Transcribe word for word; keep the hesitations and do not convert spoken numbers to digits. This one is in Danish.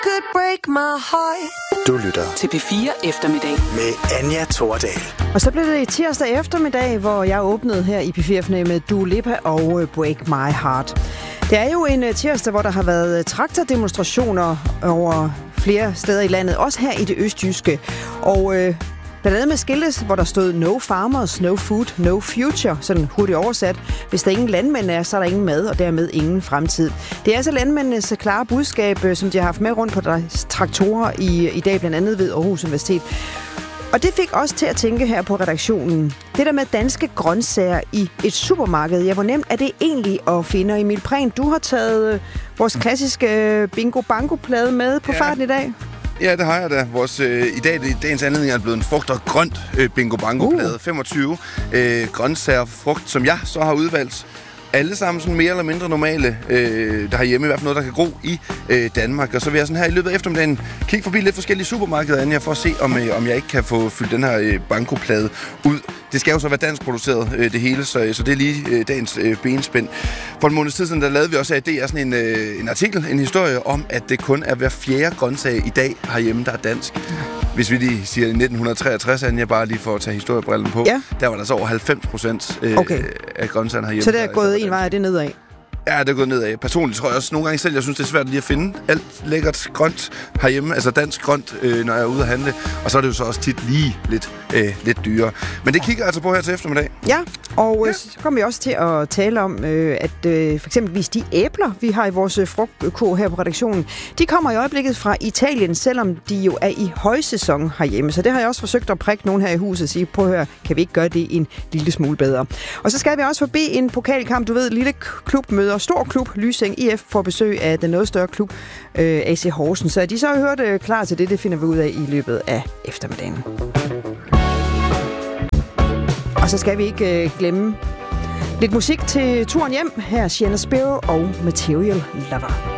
could break my heart. Du lytter til P fire Eftermiddag med Anja Thordal. Og så blev det tirsdag eftermiddag, hvor jeg åbnede her i P fire Eftermiddag med Dua Lipa og Break My Heart. Det er jo en tirsdag, hvor der har været traktordemonstrationer over flere steder i landet, også her i det østjyske. Og øh, blandt andet med skiltes, hvor der stod no farmers, no food, no future, sådan hurtigt oversat. Hvis der ingen landmænd er, så er der ingen mad, og dermed ingen fremtid. Det er altså landmændenes klare budskab, som de har haft med rundt på deres traktorer i, i dag, blandt andet ved Aarhus Universitet. Og det fik os til at tænke her på redaktionen. Det der med danske grøntsager i et supermarked, ja, hvor nemt er det egentlig at finde? Emil Prehn, du har taget øh, vores klassiske bingo-bango-plade med på ja. farten i dag. Ja, det har jeg da. Vores, øh, I dag, det, dagens anledning er blevet en frugt- og grønt øh, bingo-bango-plade. Uh. femogtyve øh, grøntsager frugt, som jeg så har udvalgt. Alle sammen sådan mere eller mindre normale, øh, der har hjemme i hvert fald noget, der kan gro i øh, Danmark. Og så vil jeg sådan her i løbet af eftermiddagen kigge forbi lidt forskellige supermarkeder, Anja, for at se, om, øh, om jeg ikke kan få fyldt den her øh, bankoplade ud. Det skal jo så være dansk produceret, øh, det hele, så, så det er lige øh, dagens øh, benspænd. For en måned tid siden, der lavede vi også af det er sådan en, øh, en artikel, en historie om, at det kun er hver fjerde grøntsag i dag herhjemme, der er dansk. Hvis vi lige siger nitten treogtres, Anja, bare lige for at tage historiebrillen på, ja. Der var der så over halvfems procent øh, okay. af grøntsagerne herhjemme. Så det er gået en vej, er det nedad? Ja, det er gået nedad. Personligt tror jeg også nogle gange selv, jeg synes, det er svært lige at finde alt lækkert grønt herhjemme, altså dansk grønt, øh, når jeg er ude at handle. Og så er det jo så også tit lige lidt, øh, lidt dyrere. Men det kigger jeg altså på her til eftermiddag. Ja, og ja. så kommer vi også til at tale om, øh, at øh, for eksempelvis de æbler, vi har i vores øh, frugtkurv her på redaktionen, de kommer i øjeblikket fra Italien, selvom de jo er i højsæson herhjemme. Så det har jeg også forsøgt at prikke nogen her i huset og sige, prøv at høre, kan vi ikke gøre det en lille smule bedre? Og så skal vi også forbi en pokalkamp, du ved, lille klubmøde og stor klub, Lysing I F, får besøg af den noget større klub, øh, A C Horsen. Så er de så hørt øh, klar til det, det finder vi ud af i løbet af eftermiddagen. Og så skal vi ikke øh, glemme lidt musik til turen hjem. Her er Sienna Sparrow og Material Lover.